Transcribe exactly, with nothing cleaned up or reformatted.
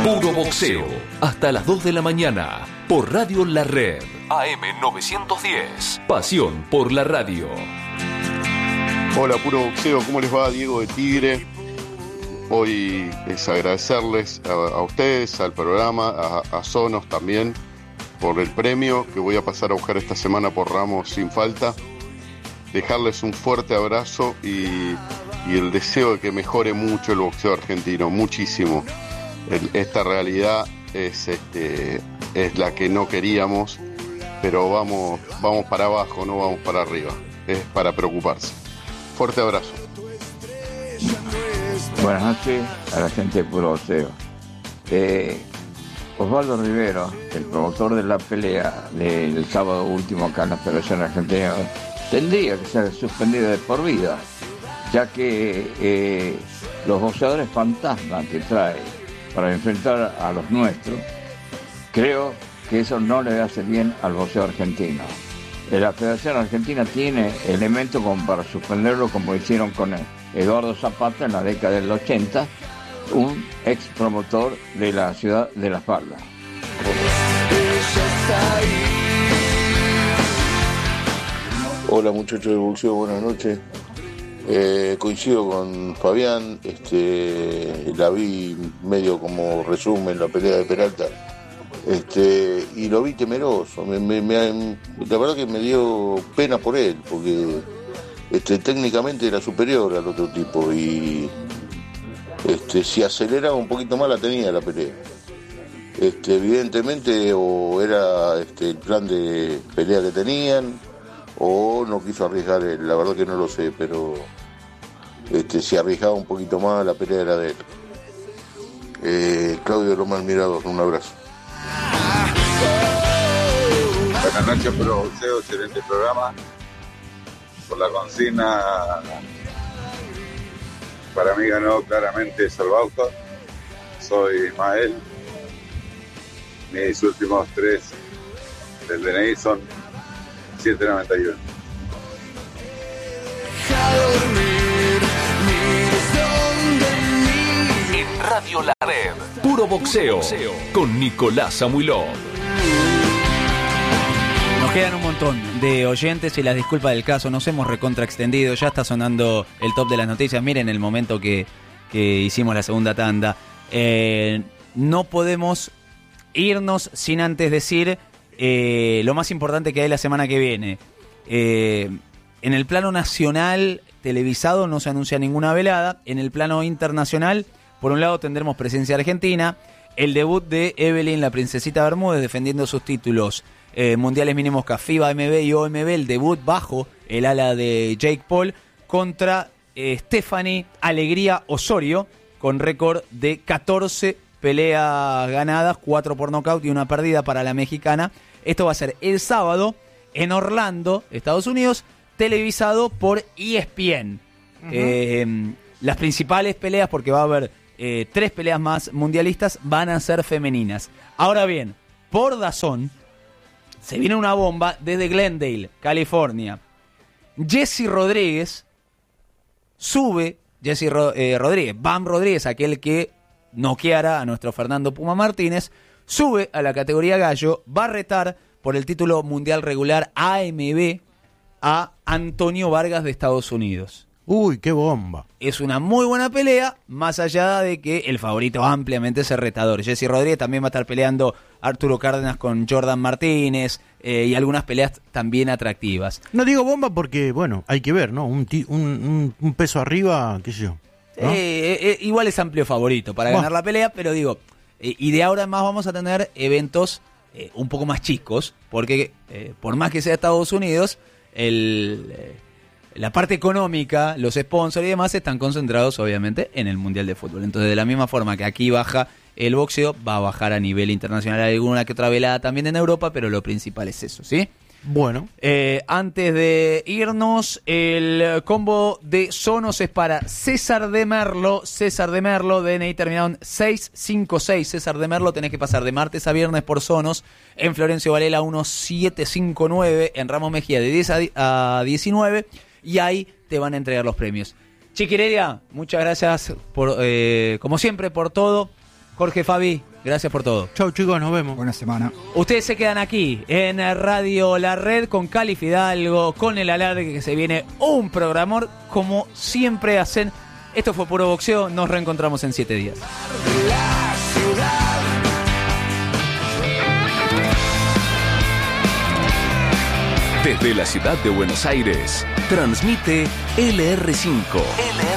Puro boxeo, hasta las dos de la mañana, por Radio La Red, A M novecientos diez. Pasión por la radio. Hola, Puro Boxeo, ¿cómo les va? Diego de Tigre. Hoy es agradecerles a, a ustedes, al programa, a, a Sonos también, por el premio que voy a pasar a buscar esta semana por Ramos sin falta. Dejarles un fuerte abrazo y, y el deseo de que mejore mucho el boxeo argentino, muchísimo. El, esta realidad es, este, es la que no queríamos, pero vamos, vamos para abajo, no vamos para arriba. Es para preocuparse. Fuerte abrazo. Buenas noches a la gente de Puro Boxeo. Eh, Osvaldo Rivero, el promotor de la pelea del sábado último acá en la Federación Argentina, tendría que ser suspendido de por vida, ya que eh, los boxeadores fantasmas que trae para enfrentar a los nuestros, creo que eso no le hace bien al boxeo argentino. La Federación Argentina tiene elementos como para suspenderlo, como hicieron con Eduardo Zapata en la década del ochenta, un ex promotor de la ciudad de La Falda. Hola muchachos del boxeo, buenas noches. Eh, coincido con Fabián, este, la vi medio como resumen la pelea de Peralta, este, y lo vi temeroso. Me, me, me, la verdad que me dio pena por él, porque este, técnicamente era superior al otro tipo y este, si aceleraba un poquito más la tenía la pelea. Este, evidentemente o era este, el plan de pelea que tenían o no quiso arriesgar él, la verdad que no lo sé, pero este, si arriesgaba un poquito más la pelea era de él. eh, Claudio Loma Almirador, un abrazo. Buenas noches, Puro Boxeo, excelente programa. Por la consigna, para mí ganó claramente Salvauto. Soy Ismael. Mis últimos tres del D N I son siete noventa y uno. En Radio La Red, Puro Boxeo, con Nicolás Samuilov. Nos quedan un montón de oyentes y las disculpas del caso, nos hemos recontraextendido, ya está sonando el top de las noticias, miren el momento que, que hicimos la segunda tanda. Eh, no podemos irnos sin antes decir eh, lo más importante que hay la semana que viene. Eh, en el plano nacional televisado no se anuncia ninguna velada, en el plano internacional, por un lado tendremos presencia argentina, el debut de Evelyn la Princesita Bermúdez defendiendo sus títulos Eh, mundiales mínimos C A FIBA, M B y O M B, el debut bajo el ala de Jake Paul contra eh, Stephanie Alegría Osorio, con récord de catorce peleas ganadas, cuatro por nocaut y una perdida para la mexicana. Esto va a ser el sábado en Orlando, Estados Unidos, televisado por E S P N. Uh-huh. Eh, las principales peleas, porque va a haber eh, tres peleas más mundialistas, van a ser femeninas. Ahora bien, por DAZN se viene una bomba desde Glendale, California. Jesse Rodríguez sube, Jesse Ro- eh, Rodríguez, Bam Rodríguez, aquel que noqueara a nuestro Fernando Puma Martínez, sube a la categoría gallo, va a retar por el título mundial regular A M B a Antonio Vargas de Estados Unidos. Uy, qué bomba. Es una muy buena pelea, más allá de que el favorito ampliamente es el retador. Jesse Rodríguez también va a estar peleando Arturo Cárdenas con Jordan Martínez eh, y algunas peleas también atractivas. No digo bomba porque, bueno, hay que ver, ¿no? Un, ti- un, un, un peso arriba, qué sé yo, ¿no? Eh, eh, igual es amplio favorito para Buah. ganar la pelea, pero digo, eh, y de ahora en más vamos a tener eventos eh, un poco más chicos, porque eh, por más que sea Estados Unidos, el... Eh, la parte económica, los sponsors y demás están concentrados obviamente en el Mundial de Fútbol. Entonces, de la misma forma que aquí baja el boxeo, va a bajar a nivel internacional alguna que otra velada también en Europa, pero lo principal es eso, ¿sí? Bueno. Eh, antes de irnos, el combo de Sonos es para César de Merlo. César de Merlo, D N I terminado en seis cinco seis. César de Merlo, tenés que pasar de martes a viernes por Sonos. En Florencio Varela diecisiete cincuenta y nueve. En Ramos Mejía de diez a diecinueve. Y ahí te van a entregar los premios. Chiquireria, muchas gracias por, eh, como siempre, por todo. Jorge, Fabi, gracias por todo. Chau, chicos, nos vemos. Buena semana. Ustedes se quedan aquí en Radio La Red con Cali Fidalgo, con el alargue que se viene un programor como siempre hacen. Esto fue Puro Boxeo, nos reencontramos en siete días. Desde la ciudad de Buenos Aires, transmite L R cinco. L R cinco.